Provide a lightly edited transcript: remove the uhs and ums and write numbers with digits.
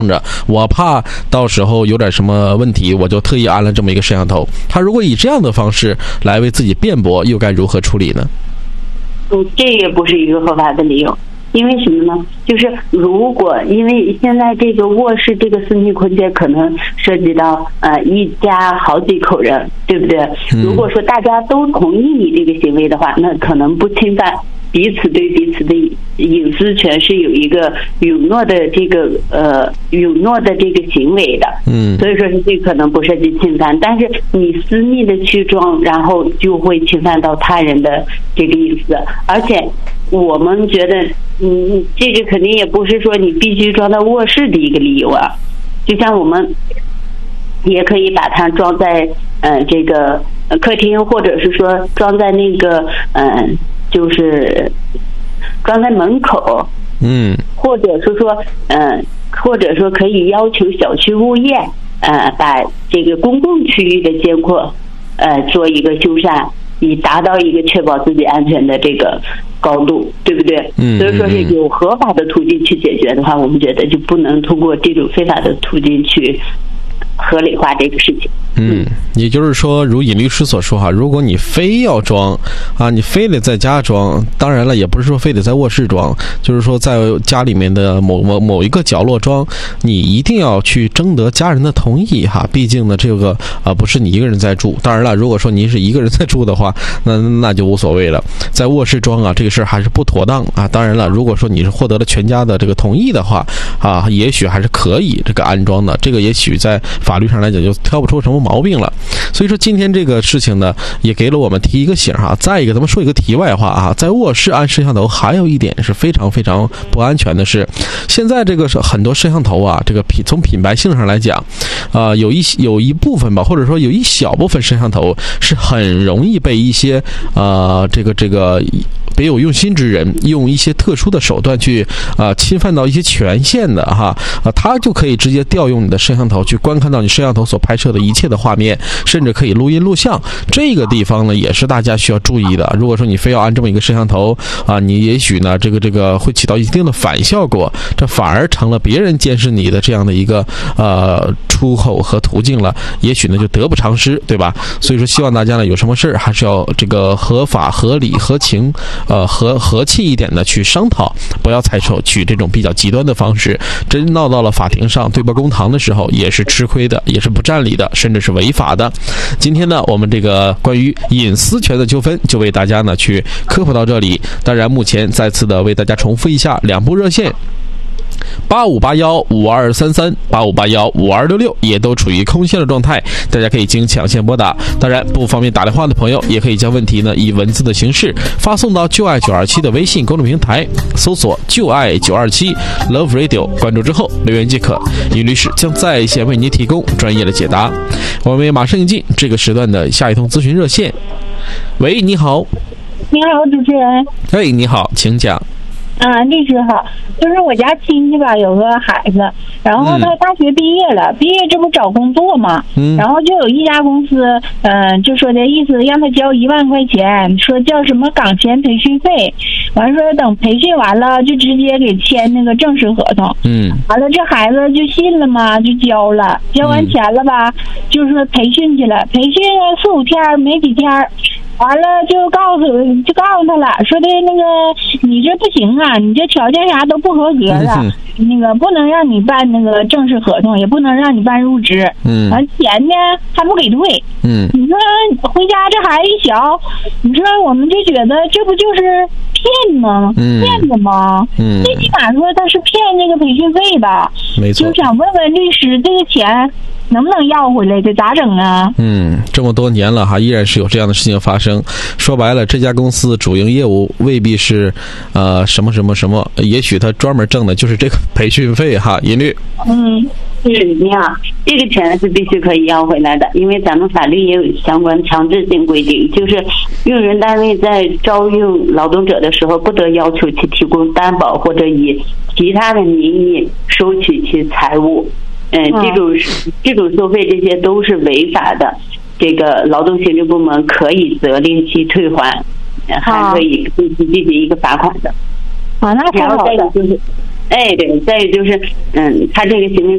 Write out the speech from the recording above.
着，我怕到时候有点什么问题，我就特意安了这么一个摄像头。他如果以这样的方式来为自己辩驳，又该如何处理呢？ 这也不是一个合法的理由。因为什么呢？就是如果因为现在这个卧室这个私密空间可能涉及到一家好几口人，对不对？如果说大家都同意你这个行为的话，那可能不侵犯彼此对彼此的隐私权，是有一个允诺的这个行为的。所以说是这可能不涉及侵犯，但是你私密的去装，然后就会侵犯到他人的这个隐私，而且我们觉得，这个肯定也不是说你必须装到卧室的一个理由啊。就像我们也可以把它装在这个客厅，或者是说装在那个就是装在门口，或者是说或者说可以要求小区物业把这个公共区域的监控做一个修缮，以达到一个确保自己安全的这个高度，对不对？所以说是有合法的途径去解决的话，我们觉得就不能通过这种非法的途径去合理化这个事情。 也就是说，如尹律师所说哈，如果你非要装你非得在家装，当然了，也不是说非得在卧室装，就是说在家里面的某一个角落装，你一定要去征得家人的同意哈。毕竟呢，这个不是你一个人在住。当然了，如果说您是一个人在住的话，那就无所谓了。在卧室装这个事儿还是不妥当啊。当然了，如果说你是获得了全家的这个同意的话也许还是可以这个安装的。这个也许在法律上来讲就挑不出什么毛病了。所以说今天这个事情呢，也给了我们提一个醒再一个，咱们说一个题外话在卧室安摄像头还有一点是非常非常不安全的是，现在这个很多摄像头这个从品牌性上来讲有一部分吧，或者说有一小部分摄像头是很容易被一些这个别有用心之人用一些特殊的手段去侵犯到一些权限的他就可以直接调用你的摄像头去观看到你摄像头所拍摄的一切的画面，甚至可以录音录像。这个地方呢也是大家需要注意的。如果说你非要安这么一个摄像头你也许呢这个会起到一定的反效果，这反而成了别人监视你的这样的一个出口和途径了，也许呢就得不偿失，对吧？所以说希望大家呢有什么事还是要这个合法合理合情和气一点的去商讨，不要采取这种比较极端的方式，真闹到了法庭上对簿公堂的时候也是吃亏的，也是不占理的，甚至是违法的。今天呢我们这个关于隐私权的纠纷就为大家呢去科普到这里。当然目前再次的为大家重复一下两部热线85815233 85815266也都处于空线的状态，大家可以经抢线拨打。当然不方便打电话的朋友也可以将问题呢以文字的形式发送到就爱927的微信公众平台，搜索就爱927 Love Radio， 关注之后留言即可，尹律师将在线为您提供专业的解答。我们也马上迎进这个时段的下一通咨询热线。喂，你好。 你好，主持人。 你好，请讲。 律师好，就是我家亲戚吧，有个孩子，然后他大学毕业了，毕业这不找工作嘛，然后就有一家公司，就说的意思让他交1万块钱，说叫什么岗前培训费，完说等培训完了就直接给签那个正式合同，完了这孩子就信了嘛，就交了，交完钱了吧，就是说培训去了，培训了4、5天没几天。完了就告诉他了，说的那个你这不行啊，你这条件啥都不合格了，那个不能让你办那个正式合同，也不能让你办入职，完钱呢还不给退，你说回家这孩子一小，你说我们就觉得这不就是骗吗？骗子吗？最起码说他是骗这个培训费吧， 没错， 就想问问律师这个钱能不能要回来，这咋整啊？ 这么多年了依然是有这样的事情发生。说白了，这家公司主营业务未必是什么什么什么，也许他专门挣的就是这个培训费尹律。 你好，这个钱是必须可以要回来的，因为咱们法律也有相关强制性规定，就是用人单位在招用劳动者的时候，不得要求其提供担保或者以其他的名义收取其财物。这种收费这些都是违法的，这个劳动行政部门可以责令其退还，还可以对其进行一个罚款的。 那太好了。 然后再有就是，对，再有就是，他这个行为